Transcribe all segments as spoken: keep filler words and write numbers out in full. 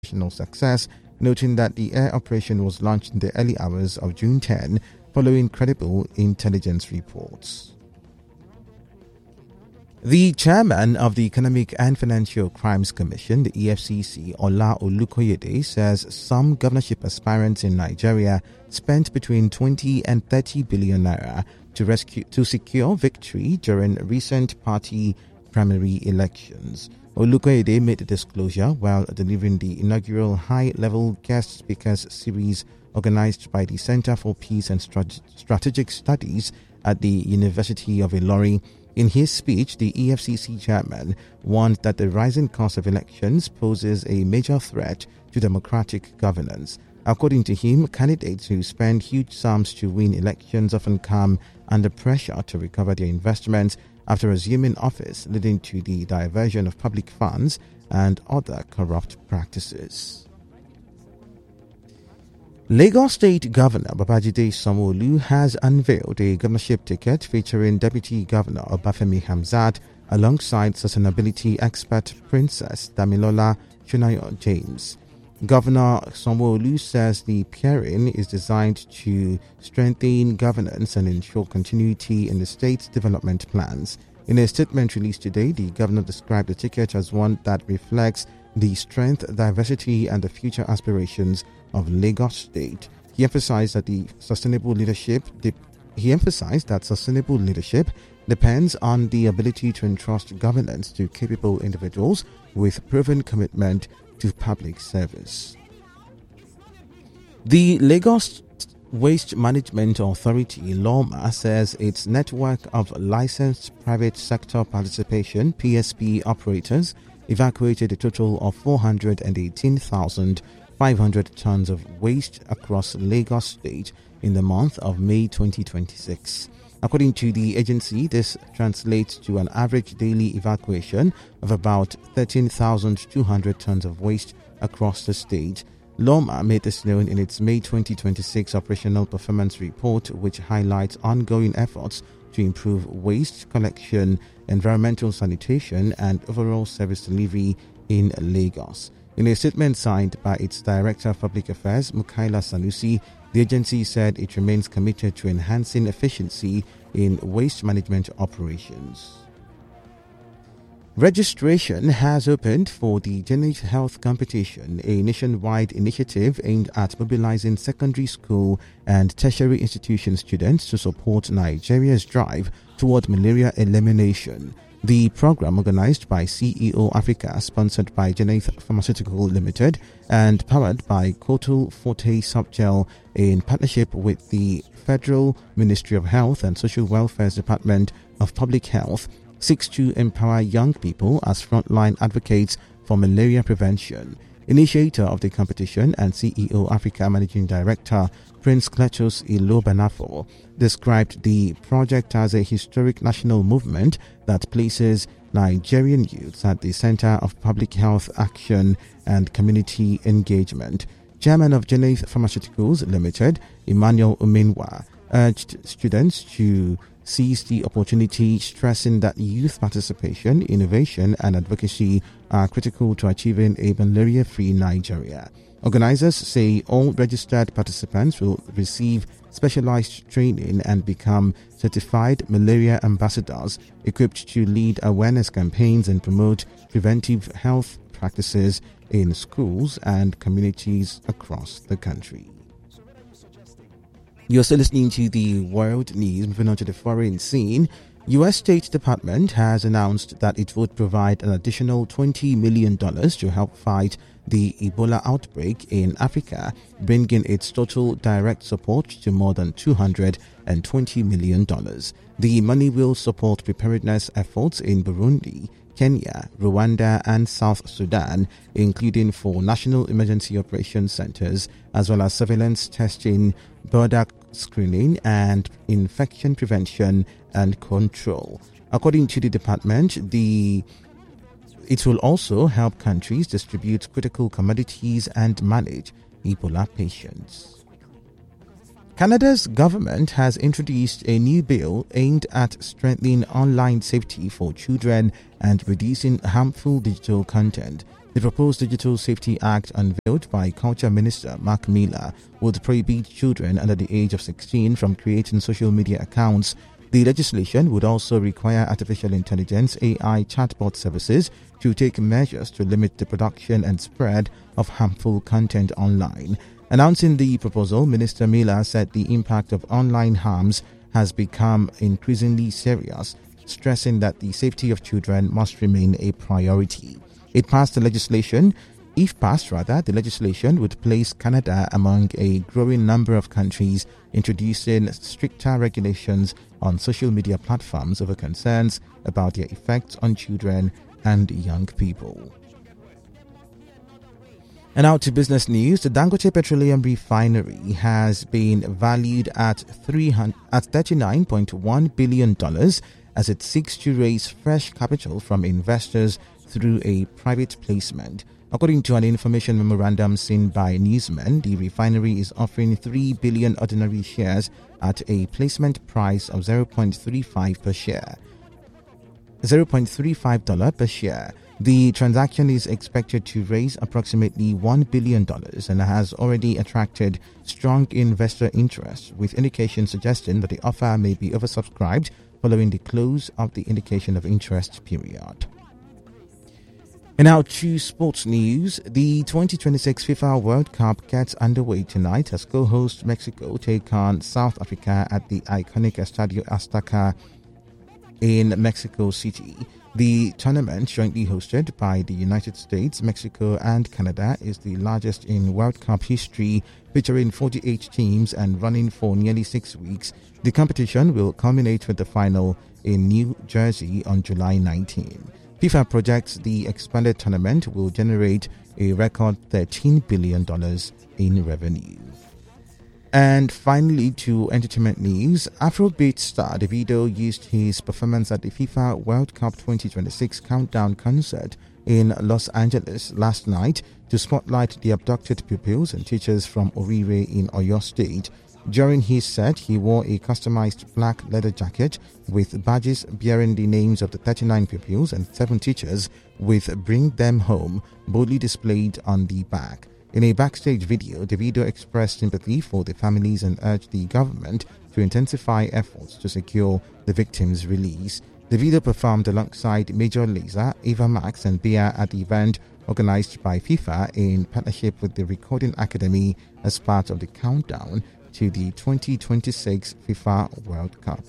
operational success, noting that the air operation was launched in the early hours of June tenth, following credible intelligence reports. The chairman of the Economic and Financial Crimes Commission, the E F C C, Ola Olukoyede, says some governorship aspirants in Nigeria spent between twenty and thirty billion naira to rescue to secure victory during recent party primary elections. Olukoyede made the disclosure while delivering the inaugural high-level guest speakers series organized by the Center for Peace and Strat- Strategic Studies at the University of Ilorin. In his speech, the E F C C chairman warned that the rising cost of elections poses a major threat to democratic governance. According to him, candidates who spend huge sums to win elections often come under pressure to recover their investments after assuming office, leading to the diversion of public funds and other corrupt practices. Lagos State Governor Babajide Sanwo-Olu has unveiled a governorship ticket featuring Deputy Governor Obafemi Hamzat alongside sustainability expert Princess Damilola Chunayo James. Governor Sanwo-Olu says the pairing is designed to strengthen governance and ensure continuity in the state's development plans. In a statement released today, the governor described the ticket as one that reflects the strength, diversity, and the future aspirations of Lagos State. He emphasized that the sustainable leadership de- he emphasized that sustainable leadership depends on the ability to entrust governance to capable individuals with proven commitment to public service. The Lagos Waste Management Authority, LOMA, says its network of licensed private sector participation P S P operators evacuated a total of four hundred eighteen thousand five hundred tons of waste across Lagos State in the month of May twenty twenty-six. According to the agency, this translates to an average daily evacuation of about thirteen thousand two hundred tons of waste across the state. LOMA made this known in its May twenty twenty-six operational performance report, which highlights ongoing efforts to improve waste collection, environmental sanitation, and overall service delivery in Lagos. In a statement signed by its Director of Public Affairs, Mukaila Sanusi, the agency said it remains committed to enhancing efficiency in waste management operations. Registration has opened for the Genate Health Competition, a nationwide initiative aimed at mobilizing secondary school and tertiary institution students to support Nigeria's drive toward malaria elimination. The program, organized by C E O Africa, sponsored by Genate Pharmaceutical Limited and powered by Kotul Forte Subgel in partnership with the Federal Ministry of Health and Social Welfare's Department of Public Health, seeks to empower young people as frontline advocates for malaria prevention. Initiator of the competition and C E O Africa Managing Director Prince Cletus Ilobanafo described the project as a historic national movement that places Nigerian youths at the center of public health action and community engagement. Chairman of Genate Pharmaceuticals Limited, Emmanuel Umenwa, urged students to seize the opportunity, stressing that youth participation, innovation, and advocacy are critical to achieving a malaria-free Nigeria. Organizers say all registered participants will receive specialized training and become certified malaria ambassadors equipped to lead awareness campaigns and promote preventive health practices in schools and communities across the country. You're still listening to the World News. Moving on to the foreign scene, U S State Department has announced that it would provide an additional twenty million dollars to help fight the Ebola outbreak in Africa, bringing its total direct support to more than two hundred twenty million dollars. The money will support preparedness efforts in Burundi, Kenya, Rwanda, and South Sudan, including for national emergency operations centers, as well as surveillance testing, border screening, and infection prevention and control. According to the department, the it will also help countries distribute critical commodities and manage Ebola patients. Canada's government has introduced a new bill aimed at strengthening online safety for children and reducing harmful digital content. The proposed Digital Safety Act, unveiled by Culture Minister Mark Miller, would prohibit children under the age of sixteen from creating social media accounts. The legislation would also require artificial intelligence A I chatbot services to take measures to limit the production and spread of harmful content online. Announcing the proposal, Minister Miller said the impact of online harms has become increasingly serious, stressing that the safety of children must remain a priority. It passed the legislation. If passed, rather, the legislation would place Canada among a growing number of countries introducing stricter regulations on social media platforms over concerns about their effects on children and young people. And now to business news. The Dangote Petroleum Refinery has been valued at thirty-nine point one billion dollars as it seeks to raise fresh capital from investors through a private placement. According to an information memorandum seen by Newsman, the refinery is offering three billion ordinary shares at a placement price of zero point three five per share. zero point three five dollars per share. The transaction is expected to raise approximately one billion dollars and has already attracted strong investor interest, with indications suggesting that the offer may be oversubscribed following the close of the indication of interest period. And now to sports news. The twenty twenty-six FIFA World Cup gets underway tonight as co-host Mexico take on South Africa at the iconic Estadio Azteca in Mexico City. The tournament, jointly hosted by the United States, Mexico and Canada, is the largest in World Cup history, featuring forty-eight teams and running for nearly six weeks. The competition will culminate with the final in New Jersey on July nineteenth. FIFA projects the expanded tournament will generate a record thirteen billion dollars in revenue. And finally, to entertainment news, Afrobeat star Davido used his performance at the FIFA World Cup twenty twenty-six countdown concert in Los Angeles last night to spotlight the abducted pupils and teachers from Orire in Oyo State. During his set, he wore a customized black leather jacket with badges bearing the names of the thirty-nine pupils and seven teachers, with "Bring Them Home" boldly displayed on the back. In a backstage video, Davido expressed sympathy for the families and urged the government to intensify efforts to secure the victims' release. Davido performed alongside Major Lazer, Ava Max and Bia at the event organized by FIFA in partnership with the Recording Academy as part of the countdown to the twenty twenty-six FIFA World Cup.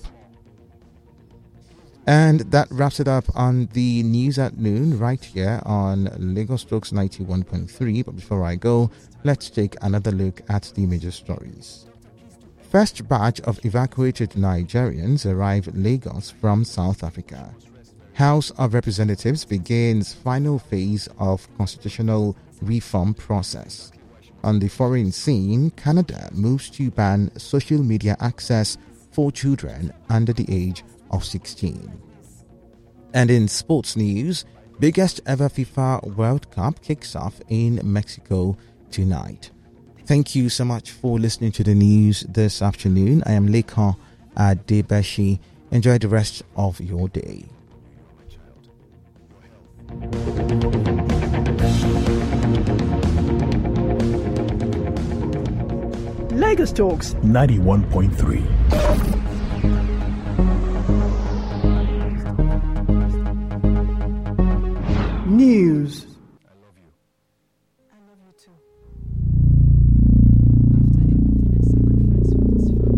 And that wraps it up on the news at noon right here on Lagos Talks ninety-one point three. But before I go, let's take another look at the major stories. First batch of evacuated Nigerians arrive Lagos from South Africa. House of Representatives begins final phase of constitutional reform process. On the foreign scene, Canada moves to ban social media access for children under the age of sixteen. And in sports news, biggest ever FIFA World Cup kicks off in Mexico tonight. Thank you so much for listening to the news this afternoon. I am Lekha Adebashi. Enjoy the rest of your day. Lagos Talks ninety-one point three.